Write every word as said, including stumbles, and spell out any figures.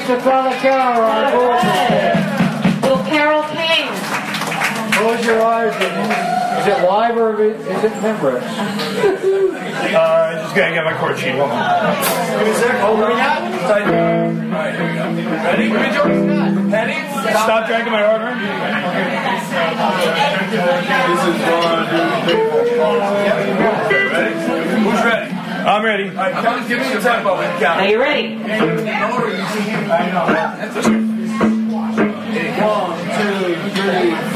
to Father Carol on board. Little Carol King. Close your eyes. Is it live or is it Memorex? Uh, just gotta get my chord sheet. Hold on. Give me a sec. Hold on. Tight. Alright, here we go. Ready? Give me George Scott. Ready? Stop dragging my arm around. This is one, two, three, four. Ready? Who's ready? I'm ready. Alright, come on, give me your tempo and count. Are you ready? One, two, three,